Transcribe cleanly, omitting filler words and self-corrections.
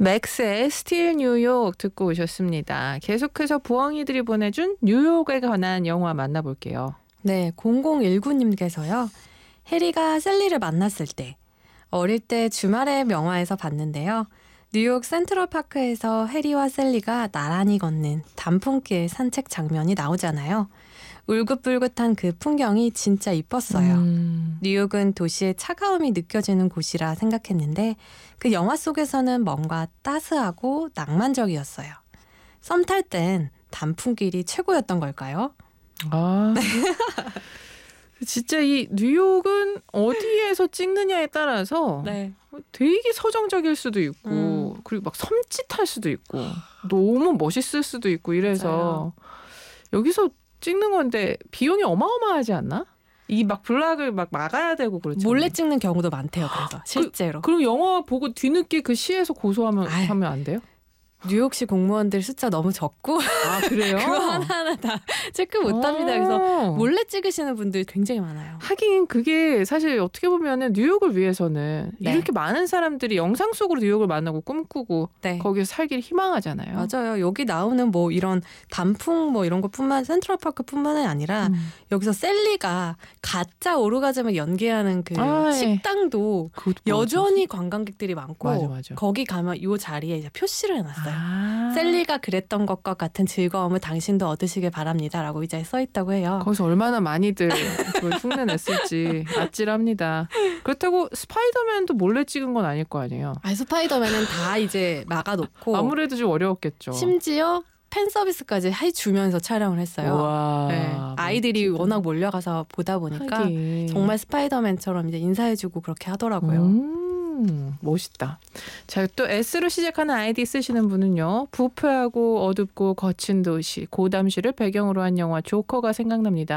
맥스의 스틸 뉴욕 듣고 오셨습니다. 계속해서 부엉이들이 보내준 뉴욕에 관한 영화 만나볼게요. 네, 0019님께서요. 해리가 셀리를 만났을 때 어릴 때 주말에 영화에서 봤는데요. 뉴욕 센트럴파크에서 해리와 셀리가 나란히 걷는 단풍길 산책 장면이 나오잖아요. 울긋불긋한 그 풍경이 진짜 이뻤어요. 뉴욕은 도시의 차가움이 느껴지는 곳이라 생각했는데 그 영화 속에서는 뭔가 따스하고 낭만적이었어요. 썸 탈 땐 단풍길이 최고였던 걸까요? 아, 진짜 이 뉴욕은 어디에서 찍느냐에 따라서 네. 되게 서정적일 수도 있고 그리고 막 섬찟할 수도 있고 너무 멋있을 수도 있고 이래서 맞아요. 여기서 찍는 건데 비용이 어마어마하지 않나? 이 막 블락을 막 막아야 되고 그렇죠. 몰래 찍는 경우도 많대요. 그래서 실제로. 그럼 영화 보고 뒤늦게 그 시에서 고소하면 하면 안 돼요? 뉴욕시 공무원들 숫자 너무 적고 아 그래요? 그거 하나하나 다 체크 못합니다. 그래서 몰래 찍으시는 분들 굉장히 많아요. 하긴 그게 사실 어떻게 보면은 뉴욕을 위해서는 네. 이렇게 많은 사람들이 영상 속으로 뉴욕을 만나고 꿈꾸고 네. 거기서 살기를 희망하잖아요. 맞아요. 여기 나오는 뭐 이런 단풍 뭐 이런 것뿐만 센트럴파크뿐만이 아니라 여기서 셀리가 가짜 오르가즘을 연기하는 그 식당도 여전히 관광객들이 많고 맞아. 거기 가면 이 자리에 이제 표시를 해놨어요. 아. 셀리가 그랬던 것과 같은 즐거움을 당신도 얻으시길 바랍니다라고 이제 써있다고 해요. 거기서 얼마나 많이들 그걸 흉내냈을지 아찔합니다. 그렇다고 스파이더맨도 몰래 찍은 건 아닐 거 아니에요. 스파이더맨은 다 이제 막아놓고 아무래도 좀 어려웠겠죠. 심지어 팬 서비스까지 해주면서 촬영을 했어요. 우와, 네. 아이들이 워낙 몰려가서 보다 보니까 하긴. 정말 스파이더맨처럼 이제 인사해주고 그렇게 하더라고요. 멋있다. 자, 또 S로 시작하는 아이디 쓰시는 분은요. 부패하고 어둡고 거친 도시, 고담시를 배경으로 한 영화 조커가 생각납니다.